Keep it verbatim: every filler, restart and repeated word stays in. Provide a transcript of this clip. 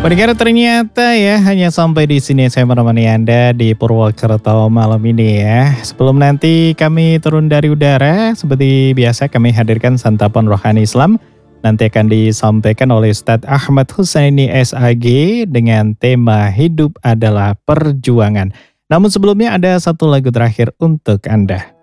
Pendengar, ternyata ya hanya sampai di sini saya menemani Anda di Purwokerto malam ini ya. Sebelum nanti kami turun dari udara, seperti biasa kami hadirkan santapan rohani Islam. Nanti akan disampaikan oleh Ustadz Ahmad Husaini S A G dengan tema Hidup Adalah Perjuangan. Namun sebelumnya ada satu lagu terakhir untuk Anda.